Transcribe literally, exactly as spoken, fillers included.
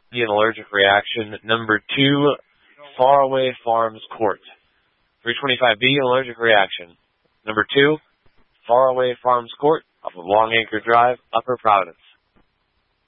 be an allergic reaction. Number two, Faraway Farms Court. three twenty-five B, an allergic reaction. Number two, Faraway Farms Court off of Long Acre Drive, Upper Providence.